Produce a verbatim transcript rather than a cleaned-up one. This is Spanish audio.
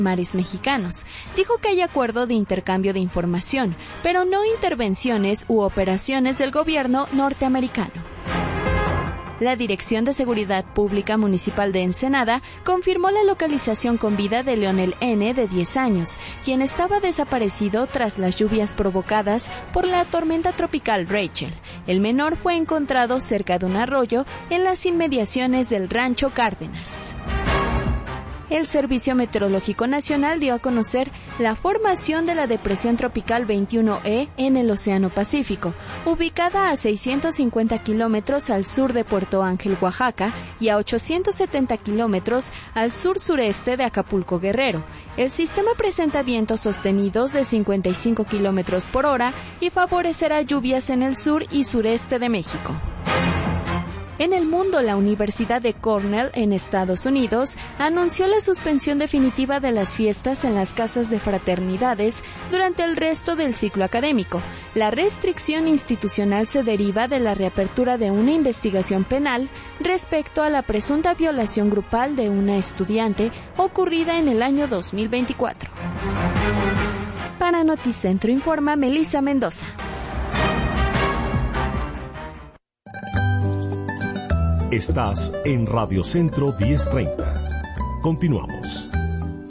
mares mexicanos. Dijo que hay acuerdo de intercambio de información, pero no intervenciones u operaciones del gobierno norteamericano. La Dirección de Seguridad Pública Municipal de Ensenada confirmó la localización con vida de Leonel N., de diez años, quien estaba desaparecido tras las lluvias provocadas por la tormenta tropical Rachel. El menor fue encontrado cerca de un arroyo en las inmediaciones del Rancho Cárdenas. El Servicio Meteorológico Nacional dio a conocer la formación de la depresión tropical veintiuno E en el Océano Pacífico, ubicada a seiscientos cincuenta kilómetros al sur de Puerto Ángel, Oaxaca, y a ochocientos setenta kilómetros al sur-sureste de Acapulco, Guerrero. El sistema presenta vientos sostenidos de cincuenta y cinco kilómetros por hora y favorecerá lluvias en el sur y sureste de México. En el mundo, la Universidad de Cornell, en Estados Unidos, anunció la suspensión definitiva de las fiestas en las casas de fraternidades durante el resto del ciclo académico. La restricción institucional se deriva de la reapertura de una investigación penal respecto a la presunta violación grupal de una estudiante ocurrida en el año dos mil veinticuatro. Para Noticentro informa Melissa Mendoza. Estás en Radio Centro diez treinta. Continuamos.